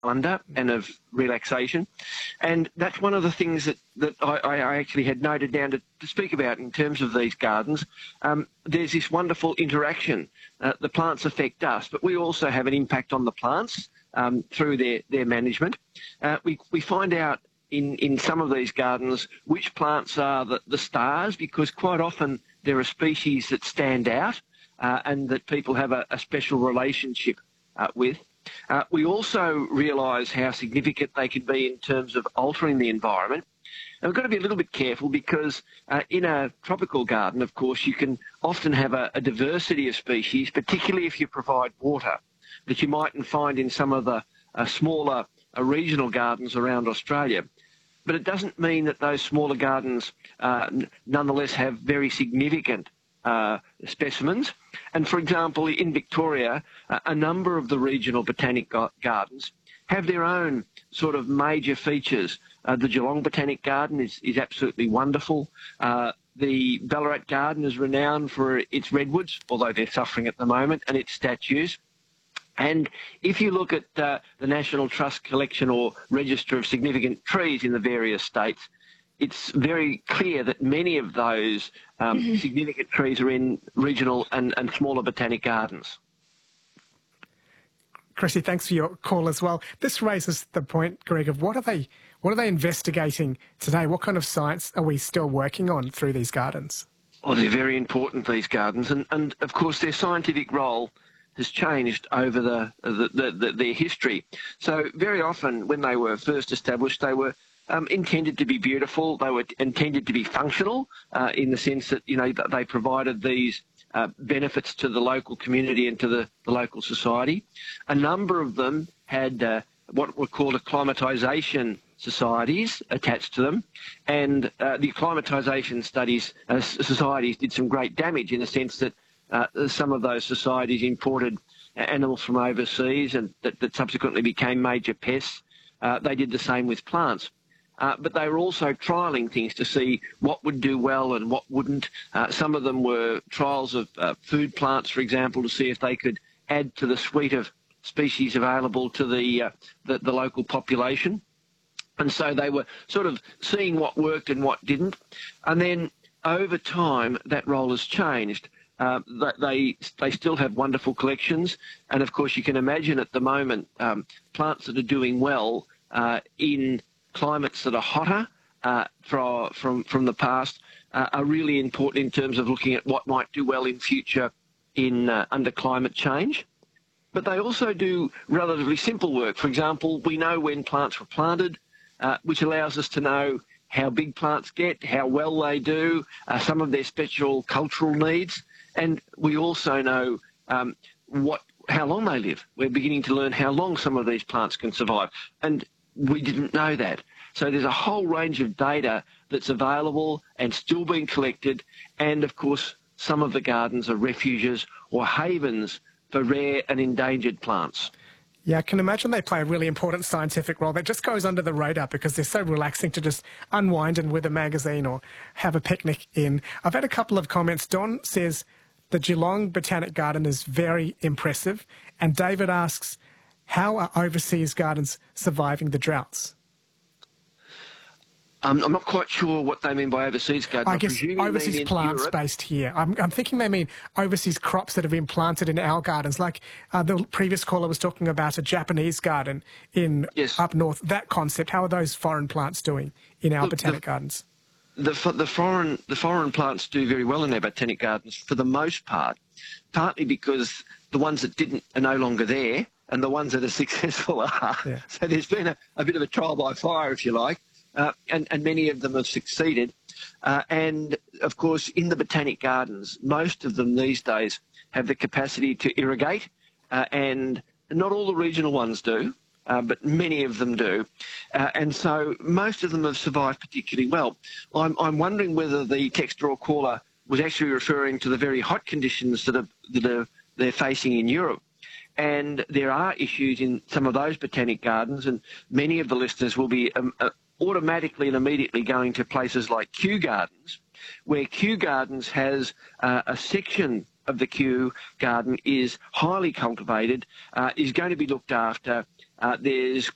calendar and of relaxation. And that's one of the things that I actually had noted down to speak about in terms of these gardens. There's this wonderful interaction. The plants affect us, but we also have an impact on the plants through their management. We find out in some of these gardens which plants are the stars, because quite often there are species that stand out and that people have a special relationship with. We also realise how significant they can be in terms of altering the environment. And we've got to be a little bit careful because in a tropical garden, of course, you can often have a diversity of species, particularly if you provide water, that you mightn't find in some of the smaller regional gardens around Australia. But it doesn't mean that those smaller gardens nonetheless have very significant specimens. And for example, in Victoria, a number of the regional botanic gardens have their own sort of major features. The Geelong Botanic Garden is absolutely wonderful. The Ballarat Garden is renowned for its redwoods, although they're suffering at the moment, and its statues. And if you look at the National Trust collection or register of significant trees in the various states, it's very clear that many of those significant trees are in regional and smaller botanic gardens. Chrissy, thanks for your call as well. This raises the point, Greg, of what are they investigating today? What kind of science are we still working on through these gardens? Oh, they're very important, these gardens, and of course their scientific role has changed over their history. So very often when they were first established, they were intended to be beautiful. They were intended to be functional in the sense that, you know, they provided these benefits to the local community and to the local society. A number of them had what were called acclimatisation societies attached to them, and the acclimatisation societies did some great damage in the sense that some of those societies imported animals from overseas and that subsequently became major pests. They did the same with plants. But they were also trialling things to see what would do well and what wouldn't. Some of them were trials of food plants, for example, to see if they could add to the suite of species available to the local population. And so they were sort of seeing what worked and what didn't. And then over time, that role has changed. They still have wonderful collections. And, of course, you can imagine at the moment plants that are doing well in climates that are hotter from the past are really important in terms of looking at what might do well in future under climate change. But they also do relatively simple work. For example, we know when plants were planted, which allows us to know how big plants get, how well they do, some of their special cultural needs. And we also know how long they live. We're beginning to learn how long some of these plants can survive. And we didn't know that. So there's a whole range of data that's available and still being collected. And, of course, some of the gardens are refuges or havens for rare and endangered plants. Yeah, I can imagine they play a really important scientific role that just goes under the radar because they're so relaxing to just unwind and with a magazine or have a picnic in. I've had a couple of comments. Don says the Geelong Botanic Garden is very impressive. And David asks, how are overseas gardens surviving the droughts? I'm not quite sure what they mean by overseas garden. I guess overseas plants based here. I'm thinking they mean overseas crops that have been planted in our gardens. Like the previous caller was talking about a Japanese garden up north. That concept, how are those foreign plants doing in our botanic gardens? The foreign plants do very well in our botanic gardens for the most part, partly because the ones that didn't are no longer there and the ones that are successful are. Yeah. So there's been a bit of a trial by fire, if you like. And many of them have succeeded. And, of course, in the botanic gardens, most of them these days have the capacity to irrigate, and not all the regional ones do, but many of them do. And so most of them have survived particularly well. I'm wondering whether the texter or caller was actually referring to the very hot conditions that they're facing in Europe. And there are issues in some of those botanic gardens, and many of the listeners will be automatically and immediately going to places like Kew Gardens, where Kew Gardens has a section of the Kew Garden is highly cultivated, is going to be looked after. There's